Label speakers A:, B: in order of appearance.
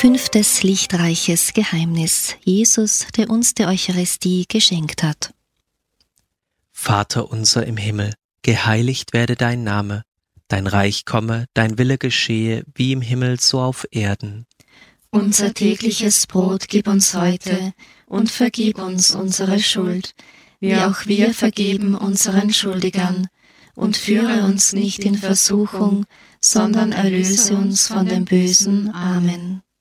A: 5. lichtreiches Geheimnis. Jesus, der uns die Eucharistie geschenkt hat.
B: Vater unser im Himmel, geheiligt werde dein Name, dein Reich komme, dein Wille geschehe, wie im Himmel so auf Erden.
C: Unser tägliches Brot gib uns heute und vergib uns unsere Schuld, wie auch wir vergeben unseren Schuldigern. Und führe uns nicht in Versuchung, sondern erlöse uns von dem Bösen. Amen.